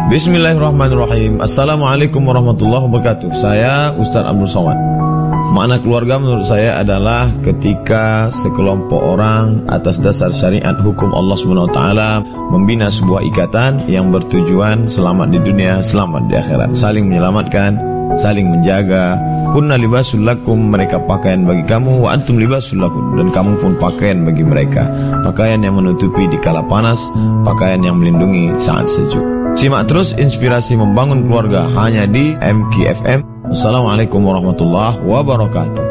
Bismillahirrahmanirrahim. Assalamualaikum warahmatullahi wabarakatuh. Saya Ustaz Abdul Somad. Makna keluarga menurut saya adalah ketika sekelompok orang atas dasar syariat hukum Allah SWT membina sebuah ikatan yang bertujuan selamat di dunia, selamat di akhirat, saling menyelamatkan, saling menjaga. Kunna libasul lakum, mereka pakaian bagi kamu, wa antum libasul lakum, dan kamu pun pakaian bagi mereka. Pakaian yang menutupi di kala panas, pakaian yang melindungi saat sejuk. Simak terus inspirasi membangun keluarga hanya di MKFM. Wassalamualaikum warahmatullahi wabarakatuh.